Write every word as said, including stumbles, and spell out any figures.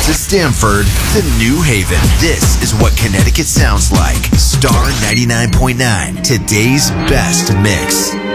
to Stamford to New Haven. This is what Connecticut sounds like. Star ninety-nine point nine, today's best mix.